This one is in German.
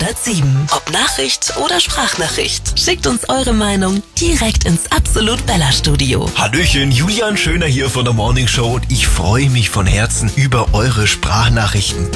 107. Ob Nachricht oder Sprachnachricht, schickt uns eure Meinung direkt ins Absolut Bella Studio. Hallöchen, Julian Schöner hier von der Morning Show und ich freue mich von Herzen über eure Sprachnachrichten.